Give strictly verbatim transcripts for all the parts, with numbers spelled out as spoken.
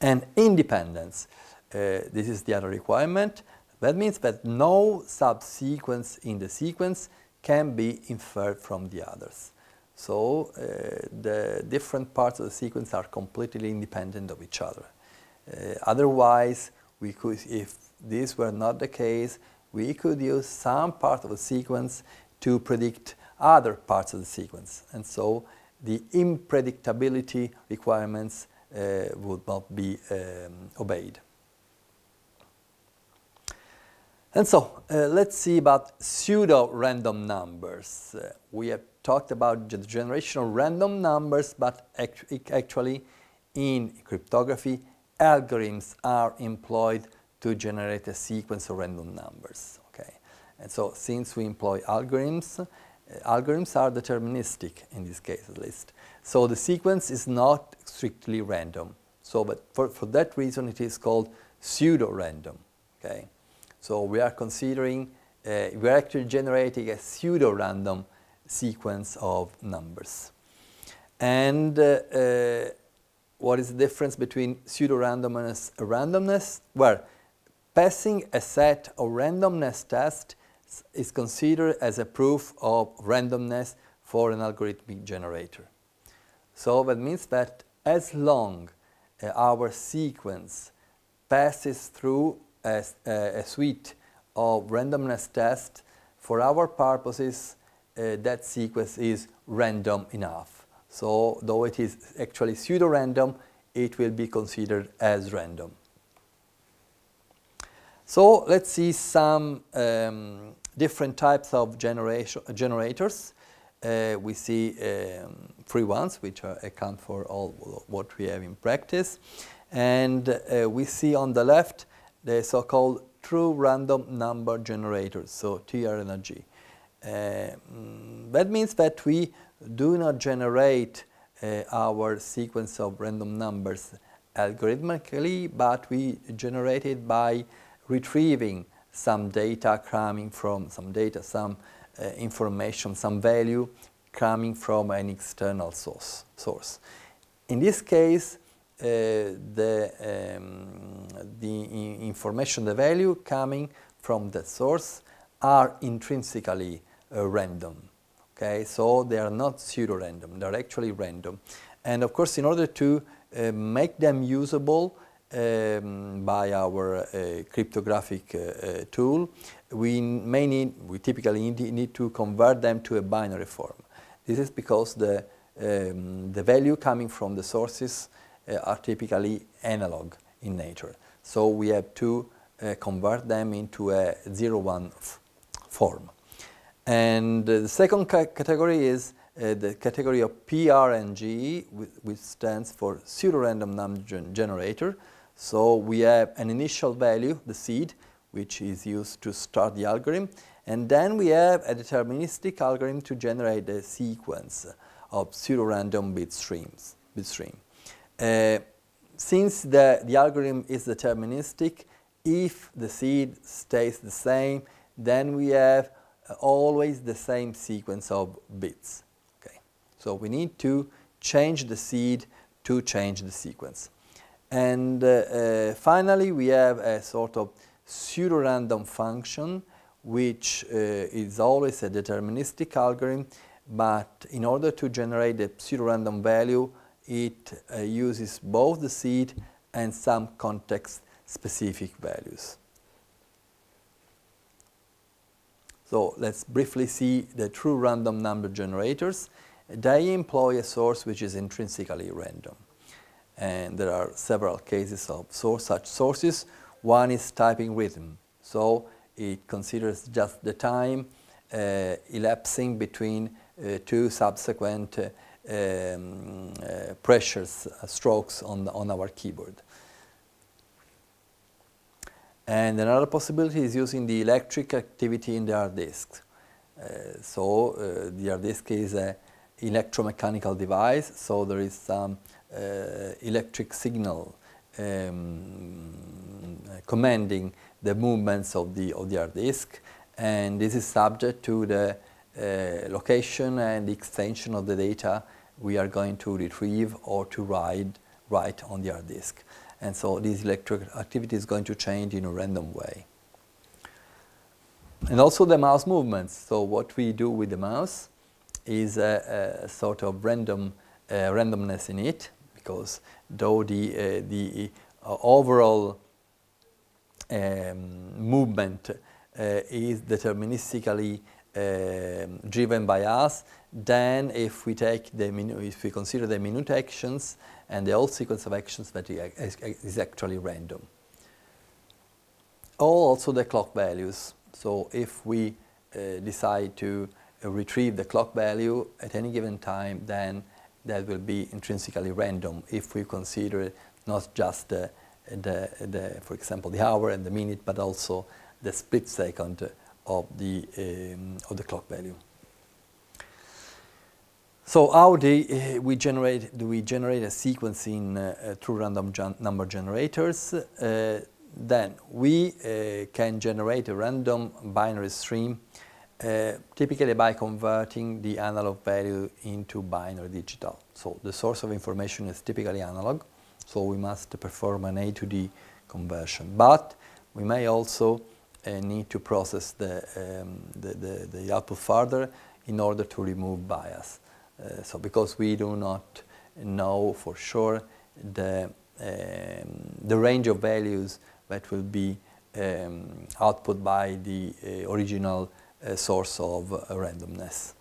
And independence, uh, this is the other requirement. That means that no subsequence in the sequence can be inferred from the others. So uh, the different parts of the sequence are completely independent of each other. Uh, otherwise, we could, if this were not the case, we could use some part of the sequence to predict other parts of the sequence. And so the unpredictability requirements uh, would not be um, obeyed. And so, uh, let's see about pseudo-random numbers. Uh, we have talked about the generation of random numbers, but act actually in cryptography, algorithms are employed to generate a sequence of random numbers. Okay? And so, since we employ algorithms, uh, algorithms are deterministic in this case at least. So the sequence is not strictly random. So, but for, for that reason, it is called pseudo-random. Okay? So we are considering, uh, we are actually generating a pseudo-random sequence of numbers. And uh, uh, what is the difference between pseudo-randomness and randomness? Well, passing a set of randomness tests is considered as a proof of randomness for an algorithmic generator. So that means that as long uh, our sequence passes through A, a suite of randomness tests, for our purposes, uh, that sequence is random enough. So, though it is actually pseudo-random, it will be considered as random. So, let's see some um, different types of generation, generators. Uh, we see um, free ones, which are, account for all what we have in practice. And uh, we see on the left the so-called true random number generators, so T R N G. Uh, that means that we do not generate uh, our sequence of random numbers algorithmically, but we generate it by retrieving some data coming from some data, some uh, information, some value coming from an external source. source. In this case, Uh, the, um, the information, the value coming from that source are intrinsically uh, random. Okay, so they are not pseudo-random, they're actually random. And of course, in order to uh, make them usable um, by our uh, cryptographic uh, uh, tool, we may need, we typically need, need to convert them to a binary form. This is because the, um, the value coming from the sources Uh, are typically analog in nature. So we have to uh, convert them into a zero one form. And uh, the second ca category is uh, the category of P R N G, which stands for pseudo-random number gen generator. So we have an initial value, the seed, which is used to start the algorithm. And then we have a deterministic algorithm to generate a sequence of pseudo-random bit streams. Bit stream. Uh, since the, the algorithm is deterministic, if the seed stays the same, then we have uh, always the same sequence of bits. Okay. So we need to change the seed to change the sequence. And uh, uh, finally, we have a sort of pseudo-random function, which uh, is always a deterministic algorithm, but in order to generate the pseudo-random value, it uh, uses both the seed and some context-specific values. So let's briefly see the true random number generators. They employ a source which is intrinsically random. And there are several cases of source, such sources. One is typing rhythm. So it considers just the time uh, elapsing between uh, two subsequent uh, Um, uh, pressures, uh, strokes on, the, on our keyboard. And another possibility is using the electric activity in the hard disk. Uh, so uh, the hard disk is an electromechanical device, so there is some uh, electric signal um, commanding the movements of the, of the hard disk, and this is subject to the uh, location and the extension of the data we are going to retrieve or to write, write on the hard disk. And so this electric activity is going to change in a random way. And also the mouse movements. So what we do with the mouse is a, a sort of random uh, randomness in it, because though the, uh, the uh, overall um, movement uh, is deterministically uh, driven by us, then if we take the if we consider the minute actions and the whole sequence of actions, that is actually random. Also the clock values. So if we uh, decide to uh, retrieve the clock value at any given time, then that will be intrinsically random if we consider not just the, the, the, for example, the hour and the minute, but also the split second of the, um, of the clock value. So how do uh, we generate, do we generate a sequence in uh, true random number generators? Uh, Then we uh, can generate a random binary stream, uh, typically by converting the analog value into binary digital. So the source of information is typically analog, so we must perform an A to D conversion. But we may also uh, need to process the, um, the, the, the output further in order to remove bias. Uh, so because we do not know for sure the, um, the range of values that will be um, output by the uh, original uh, source of uh, randomness.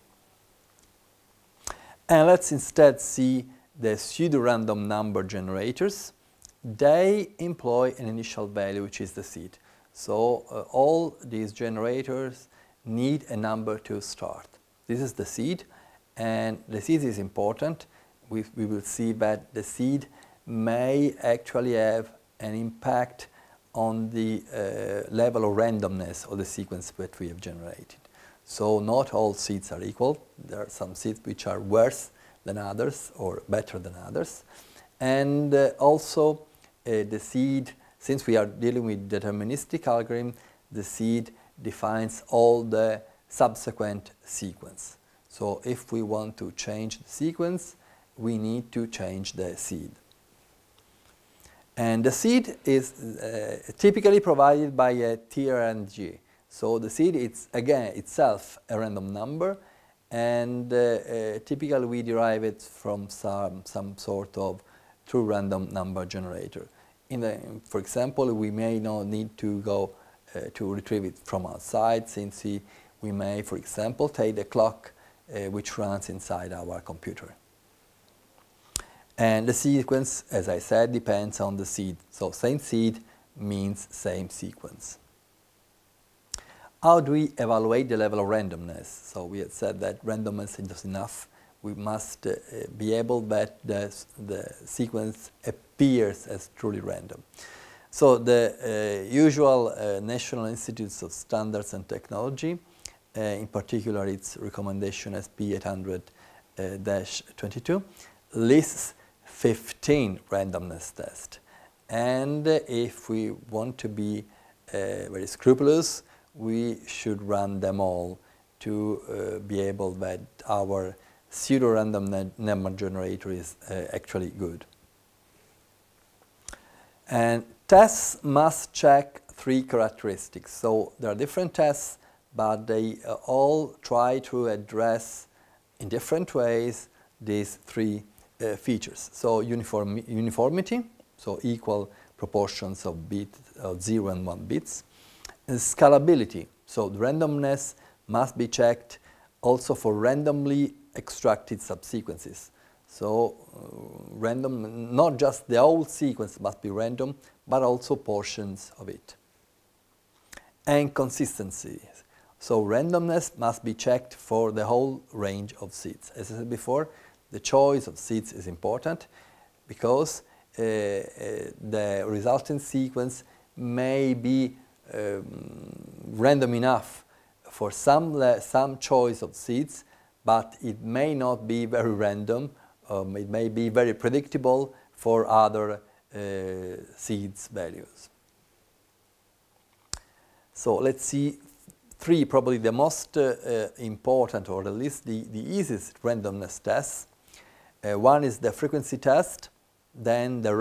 And let's instead see the pseudo-random number generators. They employ an initial value, which is the seed. So uh, all these generators need a number to start. This is the seed, and the seed is important. We, we will see that the seed may actually have an impact on the uh, level of randomness of the sequence that we have generated. So not all seeds are equal. There are some seeds which are worse than others or better than others. And uh, also uh, the seed, since we are dealing with deterministic algorithm, the seed defines all the subsequent sequence. So if we want to change the sequence, we need to change the seed. And the seed is uh, typically provided by a T R N G. So the seed is, again, itself a random number, and uh, uh, typically we derive it from some, some sort of true random number generator. In the, for example, we may not need to go uh, to retrieve it from outside, since we, we may, for example, take the clock uh, which runs inside our computer. And the sequence, as I said, depends on the seed. So same seed means same sequence. How do we evaluate the level of randomness? So we had said that randomness is enough. We must uh, be able that the, the sequence appears as truly random. So the uh, usual uh, National Institutes of Standards and Technology, uh, in particular its recommendation S P eight hundred dash twenty-two, lists fifteen randomness tests. And if we want to be uh, very scrupulous, we should run them all to uh, be able that our pseudo-random number generator is uh, actually good. And tests must check three characteristics. So there are different tests, but they uh, all try to address in different ways these three uh, features. So uniform, uniformity, so equal proportions of bits of zero and one bits. And scalability, so the randomness must be checked also for randomly extracted subsequences. So uh, random, not just the whole sequence must be random, but also portions of it. And consistency. So randomness must be checked for the whole range of seeds. As I said before, the choice of seeds is important because uh, uh, the resulting sequence may be um, random enough for some, some choice of seeds, but it may not be very random. Um, it may be very predictable for other uh, seeds values. So let's see three, probably the most uh, uh, important, or at least the, the easiest randomness tests. Uh, one is the frequency test, then the